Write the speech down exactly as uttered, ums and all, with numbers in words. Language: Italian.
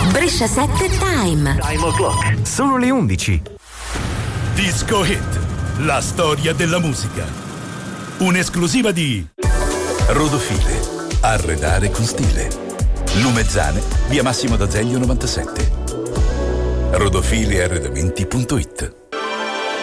Brescia sette Time. Time o'clock. Sono le undici. Disco Hit, la storia della musica. Un'esclusiva di Rodofile, arredare con stile. Lumezzane, via Massimo d'Azeglio novantasette. rodofile arredamenti punto it.